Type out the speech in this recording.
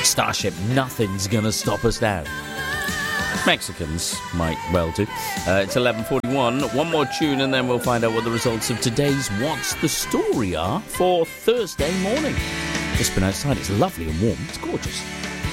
Starship, nothing's gonna stop us now. Mexicans might well do. It's 11:41. One more tune and then we'll find out what the results of today's What's the Story are for Thursday morning. Just been outside. It's lovely and warm. It's gorgeous.